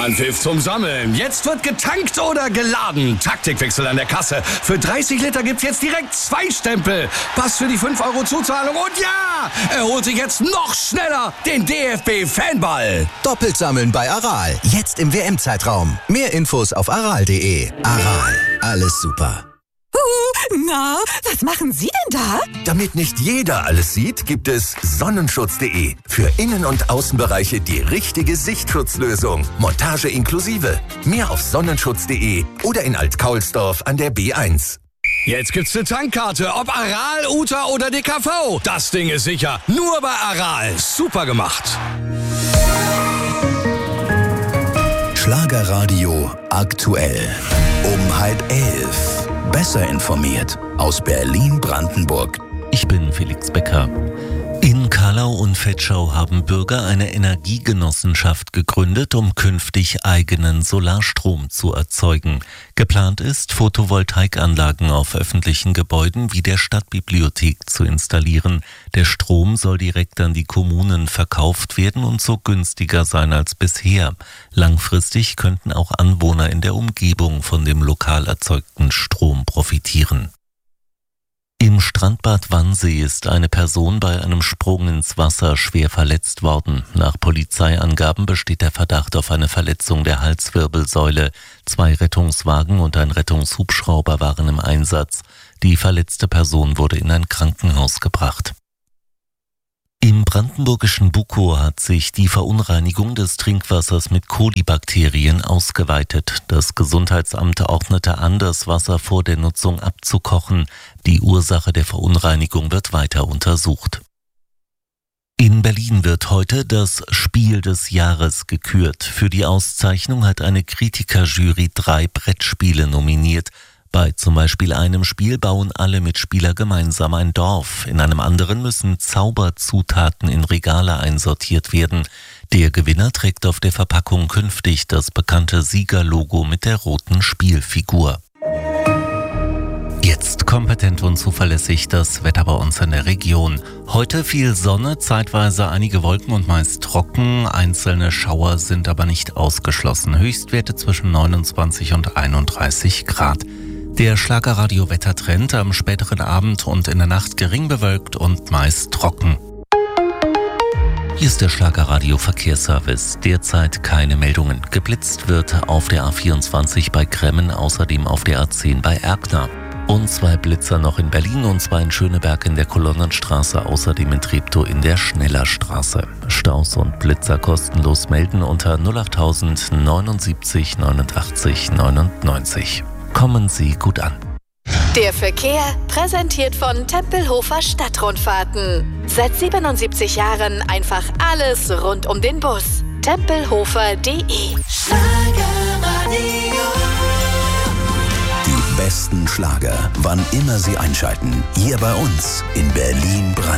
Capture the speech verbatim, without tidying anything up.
Anpfiff zum Sammeln. Jetzt wird getankt oder geladen. Taktikwechsel an der Kasse. Für dreißig Liter gibt's jetzt direkt zwei Stempel. Pass für die fünf Euro Zuzahlung und ja, er holt sich jetzt noch schneller den D F B-Fanball. Doppelt sammeln bei Aral. Jetzt im W M-Zeitraum. Mehr Infos auf aral punkt de. Aral. Alles super. Na, was machen Sie denn da? Damit nicht jeder alles sieht, gibt es Sonnenschutz punkt de. Für Innen- und Außenbereiche die richtige Sichtschutzlösung. Montage inklusive. Mehr auf Sonnenschutz punkt de oder in Alt-Kaulsdorf an der B eins. Jetzt gibt's eine Tankkarte, ob Aral, Uta oder D K V. Das Ding ist sicher. Nur bei Aral. Super gemacht. Schlagerradio aktuell. Um halb elf. Besser informiert aus Berlin-Brandenburg. Ich bin Felix Becker. In Kahlau und Vetschau haben Bürger eine Energiegenossenschaft gegründet, um künftig eigenen Solarstrom zu erzeugen. Geplant ist, Photovoltaikanlagen auf öffentlichen Gebäuden wie der Stadtbibliothek zu installieren. Der Strom soll direkt an die Kommunen verkauft werden und so günstiger sein als bisher. Langfristig könnten auch Anwohner in der Umgebung von dem lokal erzeugten Strom profitieren. Im Strandbad Wannsee ist eine Person bei einem Sprung ins Wasser schwer verletzt worden. Nach Polizeiangaben besteht der Verdacht auf eine Verletzung der Halswirbelsäule. Zwei Rettungswagen und ein Rettungshubschrauber waren im Einsatz. Die verletzte Person wurde in ein Krankenhaus gebracht. Im brandenburgischen Bukow hat sich die Verunreinigung des Trinkwassers mit Kolibakterien ausgeweitet. Das Gesundheitsamt ordnete an, das Wasser vor der Nutzung abzukochen. Die Ursache der Verunreinigung wird weiter untersucht. In Berlin wird heute das Spiel des Jahres gekürt. Für die Auszeichnung hat eine Kritikerjury drei Brettspiele nominiert. Bei zum Beispiel einem Spiel bauen alle Mitspieler gemeinsam ein Dorf. In einem anderen müssen Zauberzutaten in Regale einsortiert werden. Der Gewinner trägt auf der Verpackung künftig das bekannte Siegerlogo mit der roten Spielfigur. Jetzt kompetent und zuverlässig das Wetter bei uns in der Region. Heute viel Sonne, zeitweise einige Wolken und meist trocken. Einzelne Schauer sind aber nicht ausgeschlossen. Höchstwerte zwischen neunundzwanzig und einunddreißig Grad. Der Schlagerradio-Wettertrend am späteren Abend und in der Nacht gering bewölkt und meist trocken. Hier ist der Schlagerradio-Verkehrsservice. Derzeit keine Meldungen. Geblitzt wird auf der A vierundzwanzig bei Kremmen, außerdem auf der A zehn bei Erkner. Und zwei Blitzer noch in Berlin und zwei in Schöneberg in der Kolonnenstraße, außerdem in Treptow in der Schnellerstraße. Staus und Blitzer kostenlos melden unter null acht tausend neunundsiebzig neunundachtzig neunundneunzig. Kommen Sie gut an. Der Verkehr präsentiert von Tempelhofer Stadtrundfahrten. Seit siebenundsiebzig Jahren einfach alles rund um den Bus. Tempelhofer punkt de. Schlagerradio. Die besten Schlager, wann immer Sie einschalten. Hier bei uns in Berlin-Brandenburg.